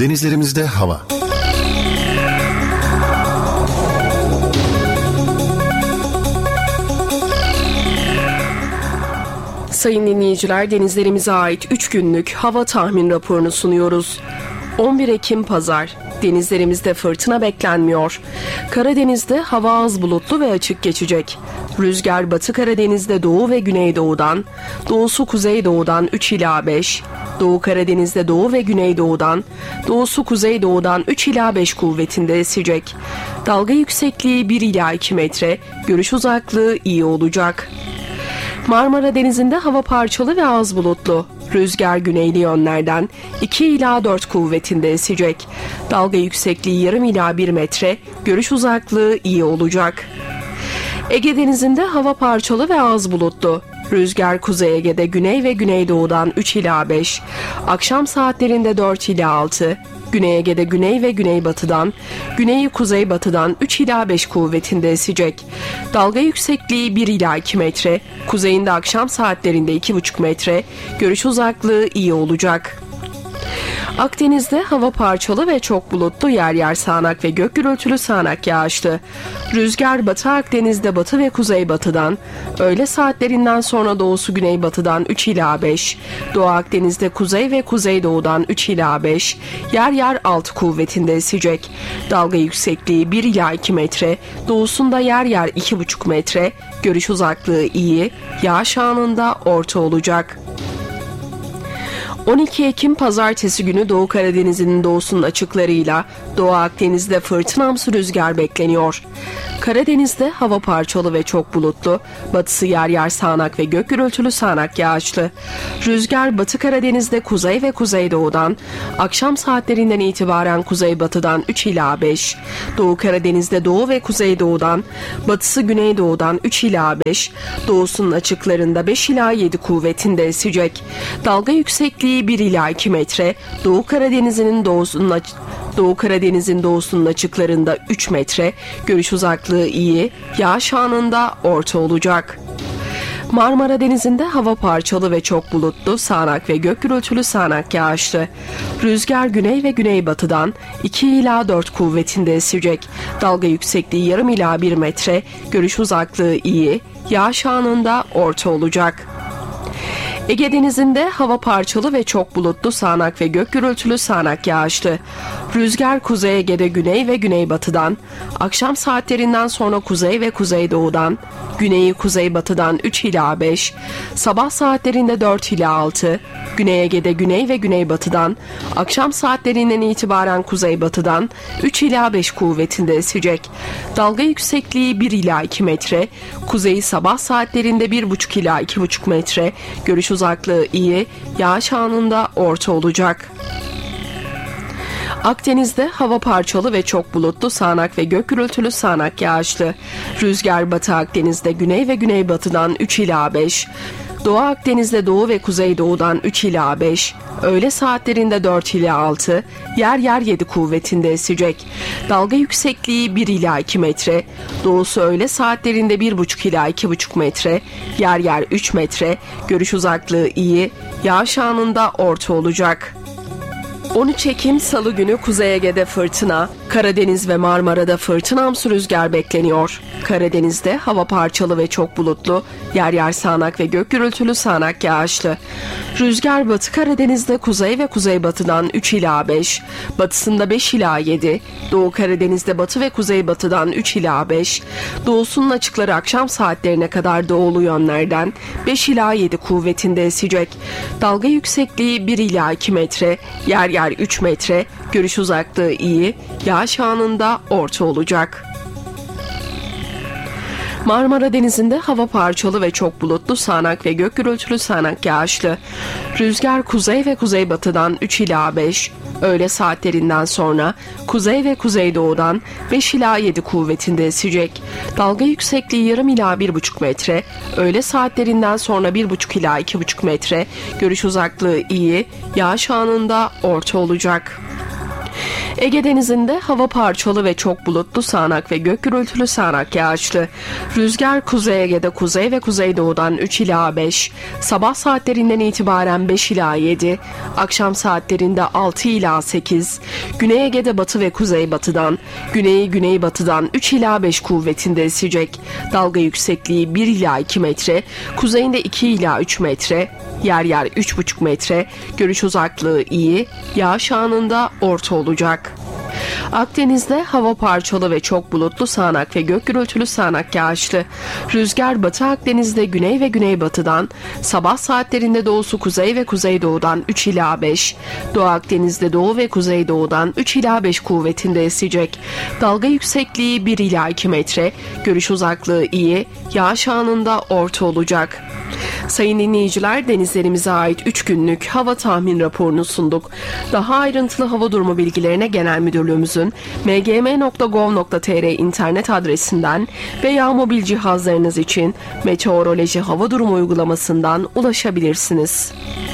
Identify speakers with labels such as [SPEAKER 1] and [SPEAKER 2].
[SPEAKER 1] Denizlerimizde hava.
[SPEAKER 2] Sayın dinleyiciler, denizlerimize ait 3 günlük hava tahmin raporunu sunuyoruz. 11 Ekim Pazar. Denizlerimizde fırtına beklenmiyor. Karadeniz'de hava az bulutlu ve açık geçecek. Rüzgar Batı Karadeniz'de doğu ve güneydoğudan, doğusu kuzeydoğudan 3 ila 5, Doğu Karadeniz'de doğu ve güneydoğudan, doğusu kuzeydoğudan 3 ila 5 kuvvetinde esecek. Dalga yüksekliği 1 ila 2 metre, görüş uzaklığı iyi olacak. Marmara Denizi'nde hava parçalı ve az bulutlu. Rüzgar güneyli yönlerden 2 ila 4 kuvvetinde esecek. Dalga yüksekliği yarım ila 1 metre, görüş uzaklığı iyi olacak. Ege Denizi'nde hava parçalı ve az bulutlu. Rüzgar Kuzey Ege'de güney ve güneydoğudan 3 ila 5, akşam saatlerinde 4 ila 6, Güney Ege'de güney ve güneybatıdan, güneyi kuzeybatıdan 3 ila 5 kuvvetinde esecek. Dalga yüksekliği 1 ila 2 metre, kuzeyinde akşam saatlerinde 2,5 metre, görüş uzaklığı iyi olacak. Akdeniz'de hava parçalı ve çok bulutlu, yer yer sağanak ve gök gürültülü sağanak yağışlı. Rüzgar Batı Akdeniz'de batı ve kuzeybatıdan, öğle saatlerinden sonra doğusu güneybatıdan 3 ila 5, Doğu Akdeniz'de kuzey ve kuzeydoğudan 3 ila 5, yer yer 6 kuvvetinde esecek. Dalga yüksekliği 1 ila 2 metre, doğusunda yer yer 2,5 metre, görüş uzaklığı iyi, yağış anında orta olacak. 12 Ekim Pazartesi günü Doğu Karadeniz'in doğusunun açıklarıyla Doğu Akdeniz'de fırtınamsı rüzgar bekleniyor. Karadeniz'de hava parçalı ve çok bulutlu, batısı yer yer sağanak ve gök gürültülü sağanak yağışlı. Rüzgar Batı Karadeniz'de kuzey ve kuzeydoğudan, akşam saatlerinden itibaren kuzeybatıdan 3 ila 5, Doğu Karadeniz'de doğu ve kuzeydoğudan, batısı güneydoğudan 3 ila 5, doğusunun açıklarında 5 ila 7 kuvvetinde esecek. Dalga yüksekliği 1 ila 2 metre, Doğu Karadeniz'in doğusunun açıklarında 3 metre, görüş uzaklığı iyi, yağış anında orta olacak. Marmara Denizi'nde hava parçalı ve çok bulutlu, sağanak ve gök gürültülü sağanak yağışlı. Rüzgar güney ve güneybatıdan 2 ila 4 kuvvetinde esecek. Dalga yüksekliği yarım ila 1 metre, görüş uzaklığı iyi, yağış anında orta olacak. Ege Denizi'nde hava parçalı ve çok bulutlu, sağanak ve gök gürültülü sağanak yağışlı. Rüzgar Kuzey Ege'de güney ve güneybatıdan, akşam saatlerinden sonra kuzey ve kuzeydoğudan, güneyi kuzeybatıdan 3 ila 5, sabah saatlerinde 4 ila 6, Güney Ege'de güney ve güneybatıdan, akşam saatlerinden itibaren kuzeybatıdan 3 ila 5 kuvvetinde esecek. Dalga yüksekliği 1 ila 2 metre, kuzeyi sabah saatlerinde 1,5 ila 2,5 metre, görüş uzaklığı iyi, yağış anında orta olacak. Akdeniz'de hava parçalı ve çok bulutlu, sağanak ve gök gürültülü sağanak yağışlı. Rüzgar Batı Akdeniz'de güney ve güneybatıdan 3 ila 5, Doğu Akdeniz'de doğu ve kuzeydoğudan 3 ila 5, öğle saatlerinde 4 ila 6, yer yer 7 kuvvetinde esecek. Dalga yüksekliği 1 ila 2 metre, doğusu öğle saatlerinde 1,5 ila 2,5 metre, yer yer 3 metre, görüş uzaklığı iyi, yağış anında orta olacak. 13 Ekim Salı günü Kuzey Ege'de fırtına, Karadeniz ve Marmara'da fırtınamsı rüzgar bekleniyor. Karadeniz'de hava parçalı ve çok bulutlu, yer yer sağanak ve gök gürültülü sağanak yağışlı. Rüzgar Batı Karadeniz'de kuzey ve kuzeybatıdan 3 ila 5, batısında 5 ila 7, Doğu Karadeniz'de batı ve kuzeybatıdan 3 ila 5, doğusunun açıkları akşam saatlerine kadar doğulu yönlerden 5 ila 7 kuvvetinde esecek. Dalga yüksekliği 1 ila 2 metre, yer yer 3 metre, görüş uzaklığı iyi, yağış anında orta olacak. Marmara Denizi'nde hava parçalı ve çok bulutlu, sağanak ve gök gürültülü sağanak yağışlı. Rüzgar kuzey ve kuzeybatıdan 3 ila 5, öğle saatlerinden sonra kuzey ve kuzeydoğudan 5 ila 7 kuvvetinde esecek. Dalga yüksekliği yarım ila 1,5 metre, öğle saatlerinden sonra 1,5 ila 2,5 metre, görüş uzaklığı iyi, yağış anında orta olacak. Ege Denizi'nde hava parçalı ve çok bulutlu, sağanak ve gök gürültülü, sağanak yağışlı. Rüzgar Kuzey Ege'de kuzey ve kuzeydoğudan 3 ila 5, sabah saatlerinden itibaren 5 ila 7, akşam saatlerinde 6 ila 8, Güney Ege'de batı ve kuzeybatıdan, güneybatıdan 3 ila 5 kuvvetinde esecek. Dalga yüksekliği 1 ila 2 metre, kuzeyinde 2 ila 3 metre, yer yer 3,5 metre, görüş uzaklığı iyi, yağış anında orta olacak. Akdeniz'de hava parçalı ve çok bulutlu, sağanak ve gök gürültülü, sağanak yağışlı. Rüzgar Batı Akdeniz'de güney ve güneybatıdan, sabah saatlerinde doğusu kuzey ve kuzeydoğudan 3 ila 5, Doğu Akdeniz'de doğu ve kuzeydoğudan 3 ila 5 kuvvetinde esecek. Dalga yüksekliği 1 ila 2 metre, görüş uzaklığı iyi, yağış anında orta olacak. Sayın dinleyiciler, denizlerimize ait 3 günlük hava tahmin raporunu sunduk. Daha ayrıntılı hava durumu bilgilerine Genel Müdürlüğümüzün mgm.gov.tr internet adresinden veya mobil cihazlarınız için Meteoroloji Hava Durumu uygulamasından ulaşabilirsiniz.